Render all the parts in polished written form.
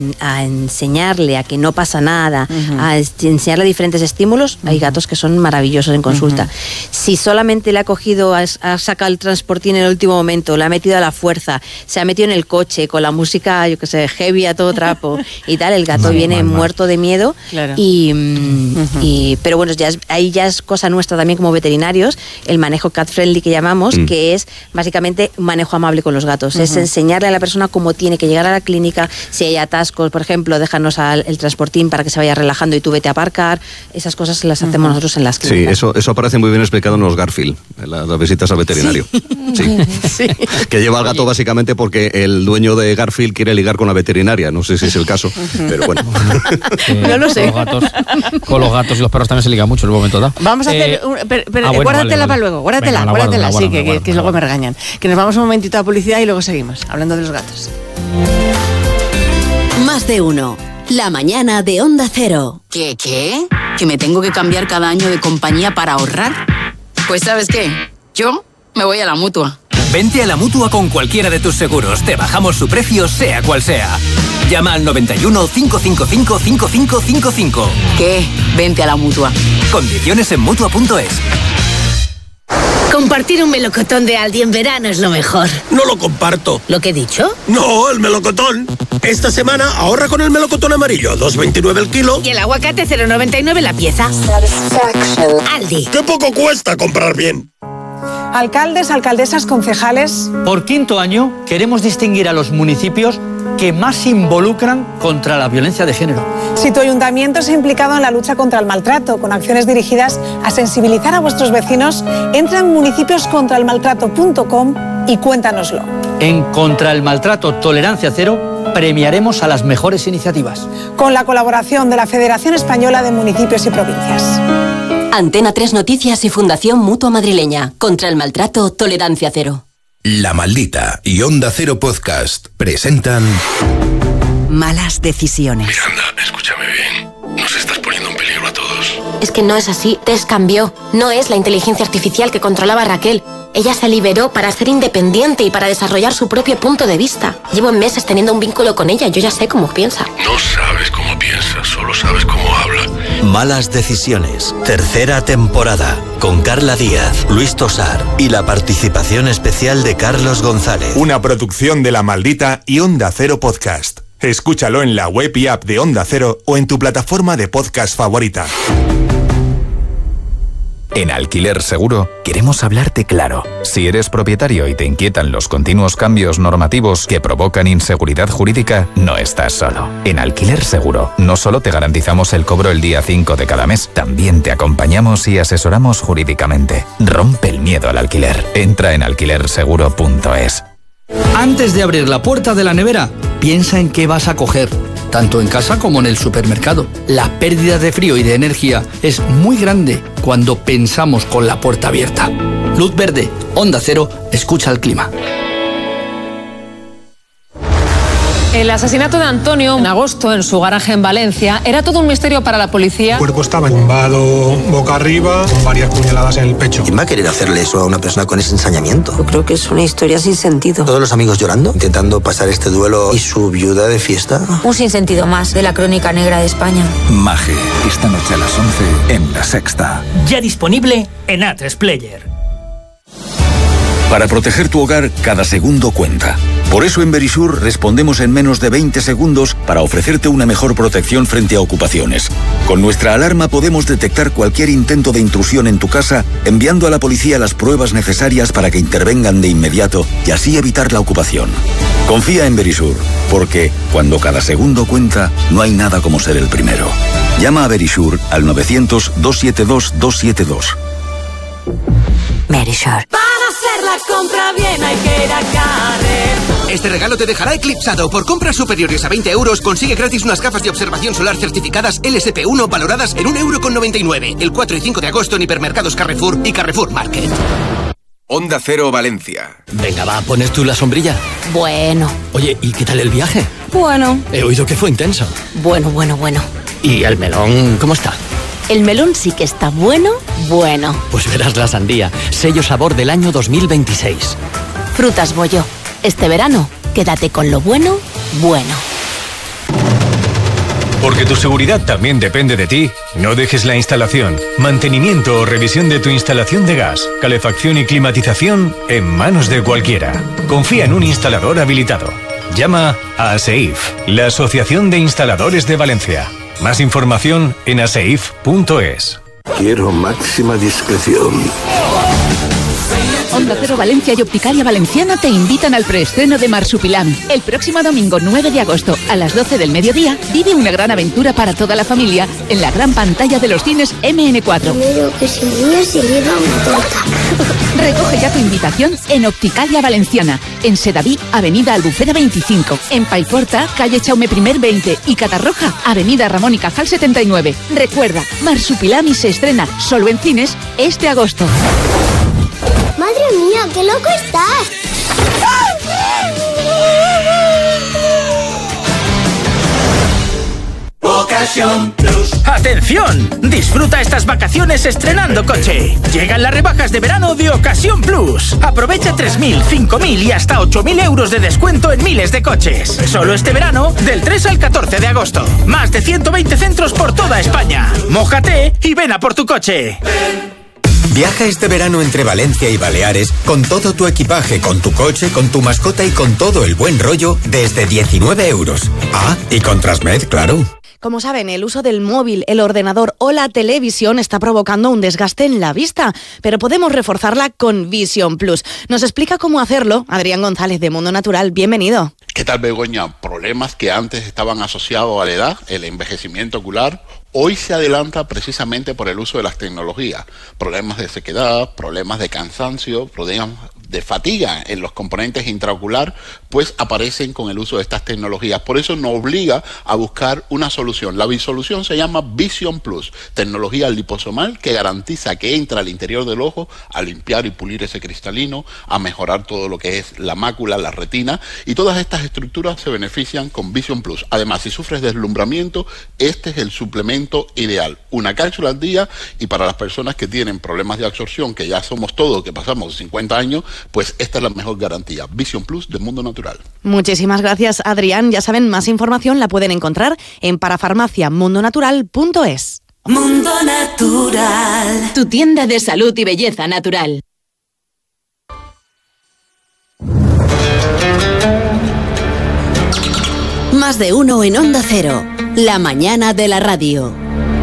a enseñarle a que no pasa nada, a enseñarle diferentes estímulos, hay gatos que son maravillosos en consulta. Si solamente le ha cogido, ha sacado el transportín en el último momento, le ha metido a la fuerza, se ha metido en el coche con la música, yo qué sé, heavy a todo trapo y tal, el gato viene muerto de miedo. Claro. Pero bueno, ahí ya es cosa nuestra también como veterinarios, el manejo cat friendly que llamamos, que es básicamente un manejo amable con los gatos. Es enseñarle a la persona cómo tiene que llegar a la clínica, si hay atascos, por ejemplo, déjanos el transportín para que se vaya relajando y tú vete a aparcar. Esas cosas las hacemos nosotros en las clínicas. Sí, eso aparece muy bien explicado en los Garfield, en las visitas al veterinario. Sí. Que lleva al gato básicamente porque el dueño de Garfield quiere ligar con la veterinaria. No sé si es el caso, pero bueno. No lo sé. Con los gatos y los perros también se liga mucho en un momento dado. Vamos a hacer... guárdatela para luego, guárdatela, sí, que luego me regañan. Que nos vamos un momentito a publicidad y luego seguimos, hablando de los gatos. Más de uno. La mañana de Onda Cero. ¿Qué? ¿Que me tengo que cambiar cada año de compañía para ahorrar? Pues ¿sabes qué? Yo me voy a la Mutua. Vente a la Mutua con cualquiera de tus seguros. Te bajamos su precio, sea cual sea. Llama al 91 555 5555. ¿Qué? Vente a la Mutua. Condiciones en Mutua.es. Compartir un melocotón de Aldi en verano es lo mejor. No lo comparto. ¿Lo que he dicho? No, el melocotón. Esta semana ahorra con el melocotón amarillo, 2,29 el kilo. Y el aguacate 0,99 la pieza. Aldi. ¡Qué poco cuesta comprar bien! Alcaldes, alcaldesas, concejales. Por quinto año queremos distinguir a los municipios que más se involucran contra la violencia de género. Si tu ayuntamiento se ha implicado en la lucha contra el maltrato, con acciones dirigidas a sensibilizar a vuestros vecinos, entra en municipioscontraelmaltrato.com y cuéntanoslo. En Contra el Maltrato Tolerancia Cero premiaremos a las mejores iniciativas. Con la colaboración de la Federación Española de Municipios y Provincias. Antena 3 Noticias y Fundación Mutua Madrileña. Contra el Maltrato Tolerancia Cero. La Maldita y Onda Cero Podcast presentan Malas decisiones. Miranda, escúchame bien. Nos estás poniendo en peligro a todos. Es que no es así. Tess cambió. No es la inteligencia artificial que controlaba a Raquel. Ella se liberó para ser independiente y para desarrollar su propio punto de vista. Llevo meses teniendo un vínculo con ella. Yo ya sé cómo piensa. No sabes cómo piensa, solo sabes cómo habla. Malas decisiones. Tercera temporada. Con Carla Díaz, Luis Tosar y la participación especial de Carlos González. Una producción de La Maldita y Onda Cero Podcast. Escúchalo en la web y app de Onda Cero o en tu plataforma de podcast favorita. En Alquiler Seguro queremos hablarte claro. Si eres propietario y te inquietan los continuos cambios normativos que provocan inseguridad jurídica, no estás solo. En Alquiler Seguro no solo te garantizamos el cobro el día 5 de cada mes, también te acompañamos y asesoramos jurídicamente. Rompe el miedo al alquiler. Entra en alquilerseguro.es. Antes de abrir la puerta de la nevera, piensa en qué vas a coger, tanto en casa como en el supermercado. La pérdida de frío y de energía es muy grande cuando pensamos con la puerta abierta. Luz verde, Onda Cero, escucha el clima. El asesinato de Antonio en agosto en su garaje en Valencia era todo un misterio para la policía. El cuerpo estaba tumbado boca arriba, con varias puñaladas en el pecho. ¿Quién va a querer hacerle eso a una persona con ese ensañamiento? Yo creo que es una historia sin sentido. Todos los amigos llorando, intentando pasar este duelo, y su viuda de fiesta. Un sinsentido más de la crónica negra de España. Maje, esta noche a las 11 en La Sexta. Ya disponible en A3 Player. Para proteger tu hogar, cada segundo cuenta. Por eso en Verisur respondemos en menos de 20 segundos para ofrecerte una mejor protección frente a ocupaciones. Con nuestra alarma podemos detectar cualquier intento de intrusión en tu casa, enviando a la policía las pruebas necesarias para que intervengan de inmediato y así evitar la ocupación. Confía en Verisur, porque cuando cada segundo cuenta, no hay nada como ser el primero. Llama a Verisur al 900-272-272. Verisur. Para hacer la compra bien hay que ir a Carrer. Este regalo te dejará eclipsado. Por compras superiores a 20 euros consigue gratis unas gafas de observación solar certificadas LSP1 valoradas en 1,99 €. El 4 y 5 de agosto en hipermercados Carrefour y Carrefour Market. Onda Cero Valencia. Venga, va, ¿pones tú la sombrilla? Bueno. Oye, ¿y qué tal el viaje? Bueno. He oído que fue intenso. Bueno. ¿Y el melón cómo está? El melón sí que está bueno. Pues verás la sandía, sello sabor del año 2026. Frutas Bollo. Este verano, quédate con lo bueno. Porque tu seguridad también depende de ti. No dejes la instalación, mantenimiento o revisión de tu instalación de gas, calefacción y climatización en manos de cualquiera. Confía en un instalador habilitado. Llama a ASEIF, la Asociación de Instaladores de Valencia. Más información en aseif.es. Quiero máxima discreción. Onda Cero Valencia y Opticalia Valenciana te invitan al preestreno de Marsupilami. El próximo domingo 9 de agosto a las 12 del mediodía vive una gran aventura para toda la familia en la gran pantalla de los cines MN4. Primero que se lleva una torta. Recoge ya tu invitación en Opticalia Valenciana, en Sedaví, Avenida Albufera 25, en Paiporta, calle Chaume I 20 y Catarroja, Avenida Ramón y Cajal 79. Recuerda, Marsupilami se estrena solo en cines este agosto. ¡Madre mía, qué loco estás! Ocasión Plus. ¡Atención! Disfruta estas vacaciones estrenando coche. Llegan las rebajas de verano de Ocasión Plus. Aprovecha 3.000, 5.000 y hasta 8.000 euros de descuento en miles de coches. Solo este verano, del 3 al 14 de agosto. Más de 120 centros por toda España. Mójate y ven a por tu coche. Viaja este verano entre Valencia y Baleares con todo tu equipaje, con tu coche, con tu mascota y con todo el buen rollo desde 19 euros. Ah, y con Transmed, claro. Como saben, el uso del móvil, el ordenador o la televisión está provocando un desgaste en la vista, pero podemos reforzarla con Vision Plus. Nos explica cómo hacerlo Adrián González de Mundo Natural. Bienvenido. ¿Qué tal, Begoña? Problemas que antes estaban asociados a la edad, el envejecimiento ocular, hoy se adelanta precisamente por el uso de las tecnologías. Problemas de sequedad, problemas de cansancio, problemas de fatiga en los componentes intraocular, pues aparecen con el uso de estas tecnologías. Por eso nos obliga a buscar una solución. La bisolución se llama Vision Plus, tecnología liposomal que garantiza que entra al interior del ojo a limpiar y pulir ese cristalino, a mejorar todo lo que es la mácula, la retina, y todas estas estructuras se benefician con Vision Plus. Además, si sufres deslumbramiento, este es el suplemento ideal. Una cápsula al día, y para las personas que tienen problemas de absorción, que ya somos todos, que pasamos 50 años, pues esta es la mejor garantía. Vision Plus de Mundo Natural. Muchísimas gracias, Adrián. Ya saben, más información la pueden encontrar en parafarmaciamundonatural.es. Mundo Natural, tu tienda de salud y belleza natural. Más de uno en Onda Cero, la mañana de la radio.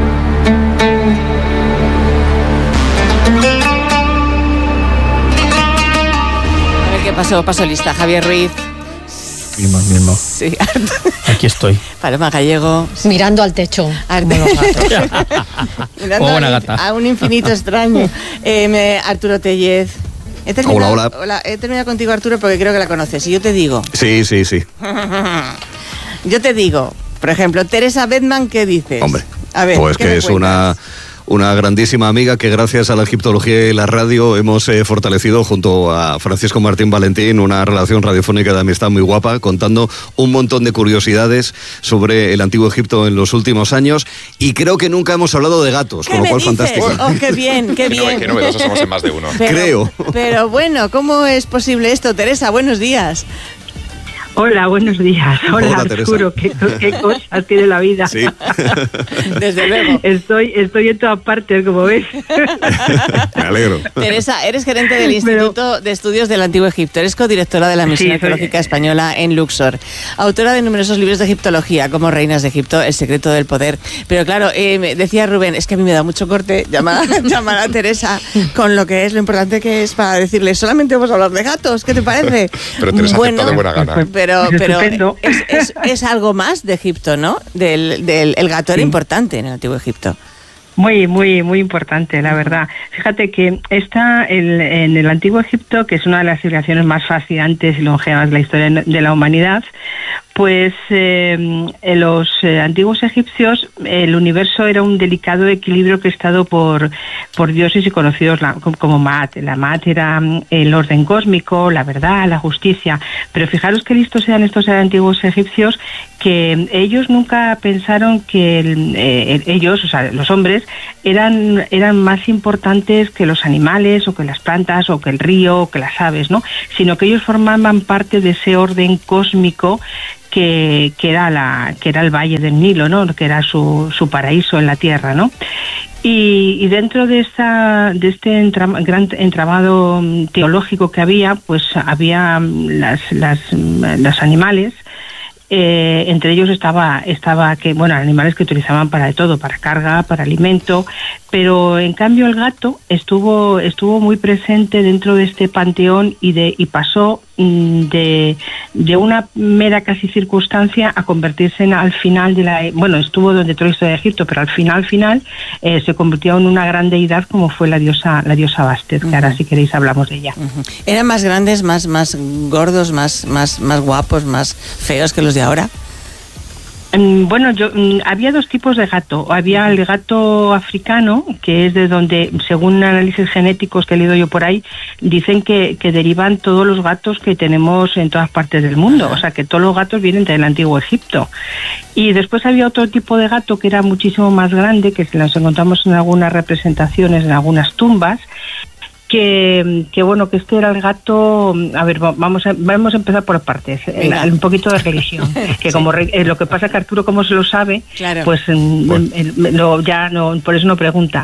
Paso lista, Javier Ruiz. Mismo. Sí. Aquí estoy. Paloma Gallego. Mirando al techo. Como una gata. A un infinito extraño. Arturo Tellez. Hola. He terminado contigo, Arturo, porque creo que la conoces. Y yo te digo. Sí. Yo te digo, por ejemplo, Teresa Bedman, ¿qué dices? Hombre, a ver, pues que es una grandísima amiga que gracias a la egiptología y la radio hemos fortalecido junto a Francisco Martín Valentín una relación radiofónica de amistad muy guapa, contando un montón de curiosidades sobre el antiguo Egipto en los últimos años, y creo que nunca hemos hablado de gatos, con lo cual fantástico. Oh, qué bien. Qué novedosos somos en más de uno. Creo. Pero bueno, ¿cómo es posible esto, Teresa? Buenos días. Hola, buenos días. Hola Arturo, qué cosas tiene la vida. Sí. Desde luego. Estoy en todas partes, como ves. Me alegro. Teresa, eres gerente del Instituto de Estudios del Antiguo Egipto, eres codirectora de la Misión Arqueológica Española en Luxor, autora de numerosos libros de egiptología, como Reinas de Egipto, El secreto del poder. Pero claro, decía Rubén, es que a mí me da mucho corte llamar a Teresa con lo que es lo importante que es para decirle, solamente vamos a hablar de gatos, ¿qué te parece? Pero Teresa acepta de buena gana. Pero es algo más de Egipto, ¿no? El gato era importante en el Antiguo Egipto. Muy importante, la verdad. Fíjate que en el Antiguo Egipto, que es una de las civilizaciones más fascinantes y longevas de la historia de la humanidad, pues en los antiguos egipcios el universo era un delicado equilibrio orquestado por dioses y conocidos como Maat. La Maat era el orden cósmico, la verdad, la justicia. Pero fijaros qué listos eran estos antiguos egipcios, que ellos nunca pensaron que ellos, o sea, los hombres, eran más importantes que los animales o que las plantas o que el río o que las aves, ¿no? Sino que ellos formaban parte de ese orden cósmico que era el Valle del Nilo, ¿no? Que era su paraíso en la tierra, ¿no? Y dentro de este gran entramado teológico que había, pues había los animales. Entre ellos estaba animales que utilizaban para de todo, para carga, para alimento, pero en cambio el gato estuvo muy presente dentro de este panteón y pasó de una mera casi circunstancia a convertirse al final estuvo durante toda la historia de Egipto, pero al final se convirtió en una gran deidad como fue la diosa Bastet, que ahora si queréis hablamos de ella. ¿Eran más grandes, más gordos, más guapos, más feos que los de ahora? Bueno, había dos tipos de gato. Había el gato africano, que es de donde, según análisis genéticos que he leído yo por ahí, dicen que derivan todos los gatos que tenemos en todas partes del mundo. O sea, que todos los gatos vienen del antiguo Egipto. Y después había otro tipo de gato que era muchísimo más grande, que los encontramos en algunas representaciones, en algunas tumbas, que este era el gato. A ver, vamos a empezar por partes. Un poquito de religión, que como lo que pasa que Arturo, como se lo sabe, claro, pues por eso no pregunta.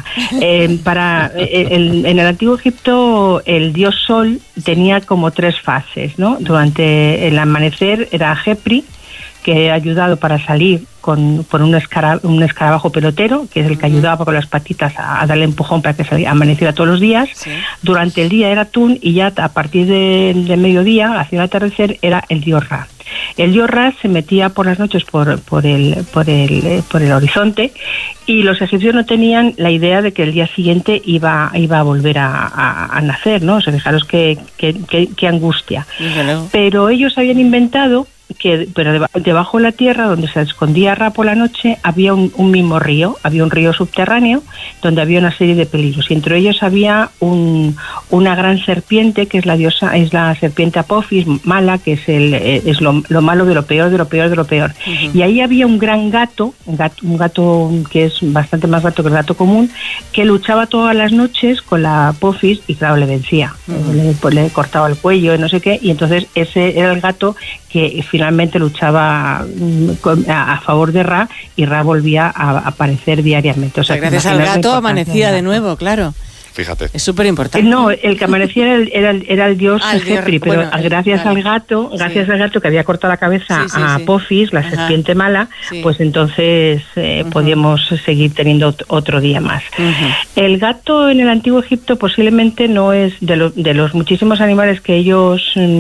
En el antiguo Egipto el dios Sol tenía como 3 fases, ¿no? Durante el amanecer era Jepri, que ha ayudado para salir por un escarabajo pelotero, que es el que ayudaba con las patitas a darle empujón para que amaneciera todos los días. Sí. Durante el día era Tun, y ya a partir de mediodía, hacia el atardecer, era el dios Ra. El dios Ra se metía por las noches por el horizonte, y los egipcios no tenían la idea de que el día siguiente iba a volver a nacer, ¿no? O sea, fijaros qué angustia. Bueno. Pero ellos habían inventado pero debajo de la tierra, donde se escondía Ra por la noche, había un mismo río, había un río subterráneo donde había una serie de peligros, y entre ellos había una gran serpiente, que es la serpiente Apophis, mala, que es lo malo de lo peor, de lo peor, de lo peor. Uh-huh. Y ahí había un gran gato, un gato que es bastante más gato que el gato común, que luchaba todas las noches con la Apophis, y claro, le vencía. Uh-huh. Le cortaba el cuello y no sé qué, y entonces ese era el gato que finalmente luchaba a favor de Ra, y Ra volvía a aparecer diariamente. O sea, gracias al gato amanecía de nuevo, claro. Fíjate. Es súper importante. No, el que amanecía era el dios Jepri, pero gracias al gato que había cortado la cabeza a Apophis, la serpiente mala, pues entonces podíamos seguir teniendo otro día más. El gato en el antiguo Egipto posiblemente no es de los muchísimos animales que ellos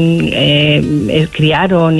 criaron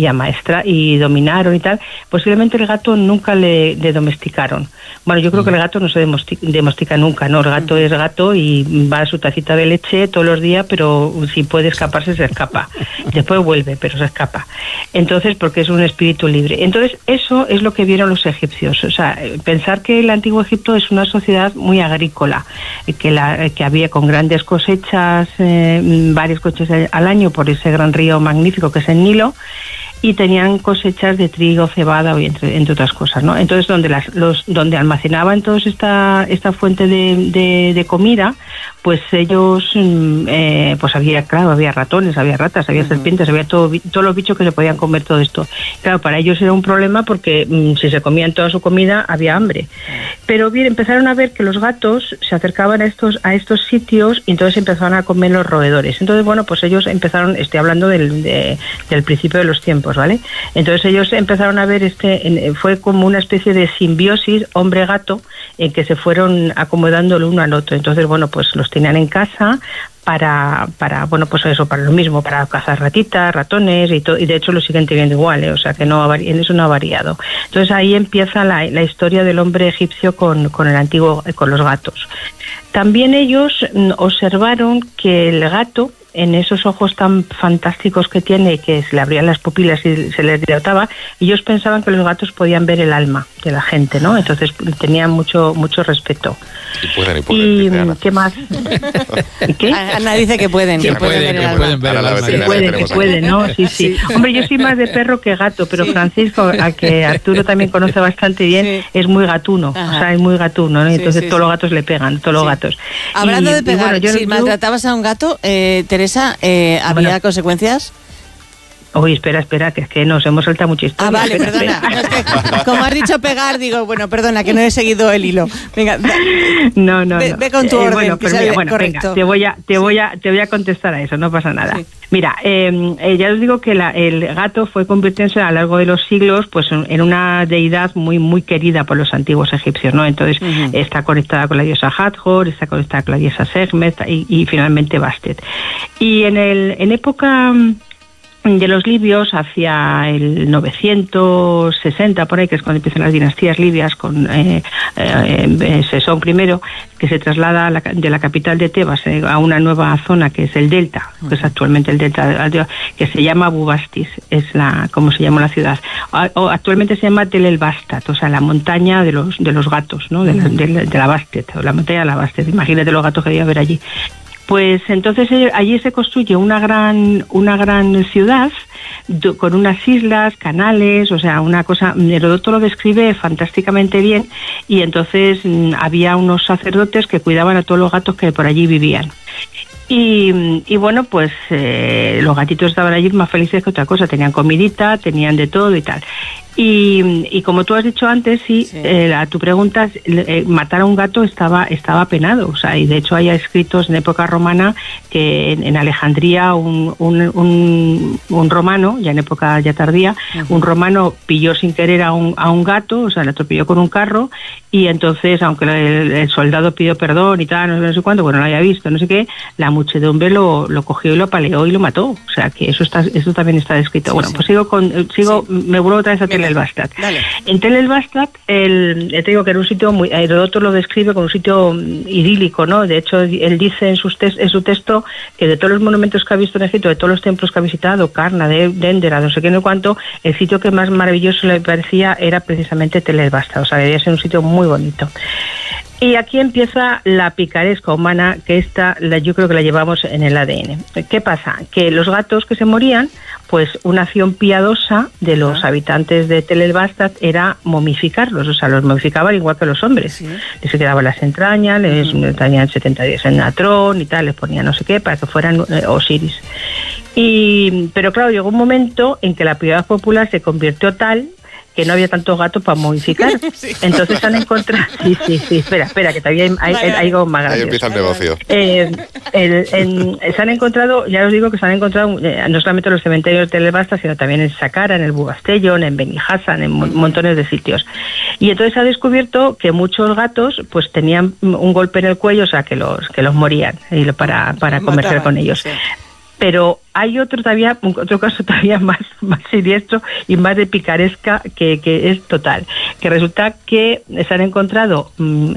y dominaron y tal, posiblemente el gato nunca le domesticaron. Bueno, yo creo que el gato no se domestica nunca, ¿no? El gato es gato y va a su tacita de leche todos los días, pero si puede escaparse, se escapa. Después vuelve, pero se escapa. Entonces, porque es un espíritu libre. Entonces, eso es lo que vieron los egipcios. O sea, pensar que el antiguo Egipto es una sociedad muy agrícola, que había con grandes cosechas, varias cosechas al año por ese gran río magnífico que es el Nilo, y tenían cosechas de trigo, cebada, entre otras cosas, ¿no? Entonces, donde almacenaban toda esta fuente de comida, pues ellos, pues había ratones, había ratas, había serpientes, había todos los bichos que se podían comer todo esto. Claro, para ellos era un problema porque si se comían toda su comida, había hambre. Pero bien, empezaron a ver que los gatos se acercaban a estos sitios, y entonces empezaron a comer los roedores. Entonces, bueno, pues ellos empezaron, estoy hablando del principio de los tiempos, ¿vale? Entonces ellos empezaron a ver fue como una especie de simbiosis hombre-gato, en que se fueron acomodando el uno al otro. Entonces, bueno, pues los tenían en casa para lo mismo, para cazar ratitas, ratones, y de hecho lo siguen teniendo igual, o sea que en eso no ha variado. Entonces ahí empieza la historia del hombre egipcio con los gatos. También ellos observaron que el gato, en esos ojos tan fantásticos que tiene, que se le abrían las pupilas y se les dilataba, ellos pensaban que los gatos podían ver el alma de la gente, ¿no? Entonces tenían mucho respeto. ¿Y qué más? ¿Qué? Ana dice que pueden ver el alma. Que pueden, ¿no? Sí. Hombre, yo soy más de perro que gato, pero Francisco, a que Arturo también conoce bastante bien, es muy gatuno. Ajá. O sea, es muy gatuno, ¿no? Entonces todos los gatos le pegan, todos los gatos. Hablando de pegar, si maltratabas a un gato, Teresa, ¿había consecuencias? Uy, espera, que es que nos hemos saltado mucha historia. Vale, perdona. No, es que, como has dicho pegar, digo, bueno, perdona, que no he seguido el hilo. Venga, no. Ve con tu orden, correcto. Venga, te voy a contestar a eso, no pasa nada. Sí. Mira, ya os digo que el gato fue convirtiéndose a lo largo de los siglos pues en una deidad muy muy querida por los antiguos egipcios, ¿no? Entonces está conectada con la diosa Hathor, está conectada con la diosa Sekhmet y finalmente Bastet. Y en época de los libios, hacia el 960, por ahí, que es cuando empiezan las dinastías libias, con Sesón I, que se traslada de la capital de Tebas a una nueva zona que es el Delta, que es actualmente el Delta, que se llama Bubastis, es como se llama la ciudad. Actualmente se llama Tel el Bastat, o sea, la montaña de los gatos, ¿no? De la Bastet, o la montaña de la Bastet. Imagínate los gatos que debía haber allí. Pues entonces allí se construye una gran ciudad con unas islas, canales, o sea, una cosa, Heródoto lo describe fantásticamente bien, y entonces había unos sacerdotes que cuidaban a todos los gatos que por allí vivían. Y bueno, pues los gatitos estaban allí más felices que otra cosa, tenían comidita, tenían de todo y tal. Y como tú has dicho antes, a tu pregunta, matar a un gato estaba penado, o sea, y de hecho hay escritos en época romana que en Alejandría un romano, ya en época ya tardía, un romano pilló sin querer a un gato, o sea, le atropelló con un carro, y entonces, aunque el soldado pidió perdón y tal, no sé cuánto, bueno, no lo había visto, no sé qué, la muchedumbre lo cogió y lo apaleó y lo mató, o sea, que eso también está descrito. Pues sigo, me vuelvo otra vez a Tel el Bastat. En Tel el Bastat, te digo que era un sitio muy, Heródoto lo describe como un sitio idílico, ¿no? De hecho, él dice en su texto que de todos los monumentos que ha visto en Egipto, de todos los templos que ha visitado, Karna, Dendera, no sé qué, no cuánto, el sitio que más maravilloso le parecía era precisamente Tel el Bastat, o sea, debía ser un sitio muy bonito. Y aquí empieza la picaresca humana, que yo creo que la llevamos en el ADN. ¿Qué pasa? Que los gatos que se morían, pues una acción piadosa de los habitantes de Tel el Bastat era momificarlos, o sea, los momificaban igual que los hombres. Sí. Les quedaban las entrañas, les tenían 70 días en Natrón y tal, les ponían no sé qué, para que fueran Osiris. Pero claro, llegó un momento en que la piedad popular se convirtió tal que no había tantos gatos para modificar. Entonces han encontrado... Sí, espera, que todavía hay algo más grande. Ahí empieza el negocio. Se han encontrado, ya os digo que se han encontrado no solamente en los cementerios de Tel el Bastat, sino también en Saqqara, en el Bugastellón, en Beni Hassan, en montones de sitios. Y entonces se ha descubierto que muchos gatos pues tenían un golpe en el cuello, o sea, que los morían para comerciar con ellos. Sí. Pero hay otro caso todavía más siniestro y más de picaresca que es total. Que resulta que se han encontrado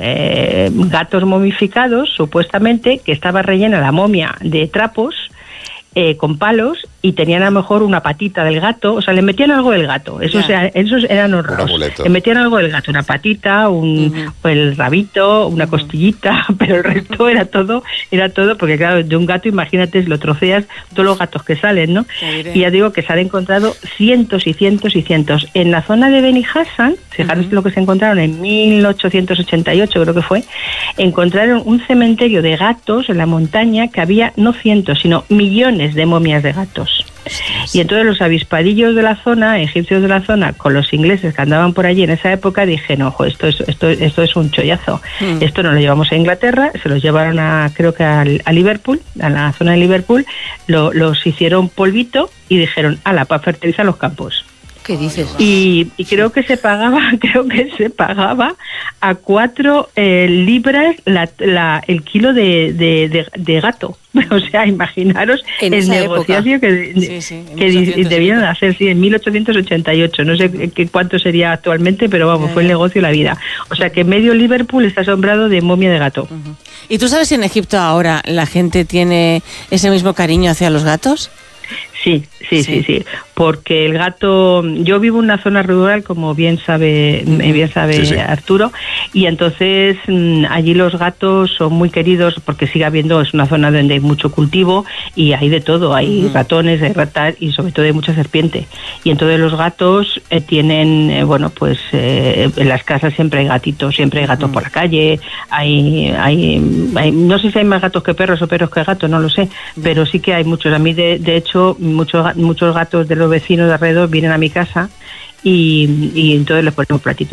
gatos momificados, supuestamente, que estaba rellena la momia de trapos con palos, y tenían a lo mejor una patita del gato, o sea, le metían algo del gato, esos eran horrorosos. Le metían algo del gato, una patita, el rabito, una costillita, pero el resto era todo, porque claro, de un gato, imagínate, lo troceas, todos los gatos que salen, ¿no? Y ya digo que se han encontrado cientos y cientos y cientos. En la zona de Beni Hassan, fijaros lo que se encontraron en 1888, creo que fue, encontraron un cementerio de gatos en la montaña que había no cientos, sino millones de momias de gatos. Y entonces los avispadillos de la zona, egipcios de la zona, con los ingleses que andaban por allí en esa época, dijeron, ojo, esto es un chollazo. Esto nos lo llevamos a Inglaterra, se los llevaron creo que a Liverpool, a la zona de Liverpool, los hicieron polvito y dijeron, ala, para fertilizar los campos. ¿Qué dices? Y creo que se pagaba a 4 libras el kilo de gato. O sea, imaginaros el negocio que debían hacer, en 1888. No sé cuánto sería actualmente, pero vamos, fue el negocio de la vida. O sea, que medio Liverpool está asombrado de momia de gato. ¿Y tú sabes si en Egipto ahora la gente tiene ese mismo cariño hacia los gatos? Sí, porque el gato, yo vivo en una zona rural, como bien sabe Arturo, Y entonces allí los gatos son muy queridos porque sigue habiendo, es una zona donde hay mucho cultivo y hay de todo, hay ratones, hay ratas y sobre todo hay mucha serpiente. Y entonces los gatos tienen, en las casas siempre hay gatitos, siempre hay gatos por la calle, hay no sé si hay más gatos que perros o perros que gatos, no lo sé, pero sí que hay muchos. A mí de hecho muchos gatos de los vecinos de alrededor vienen a mi casa y entonces les ponemos platitos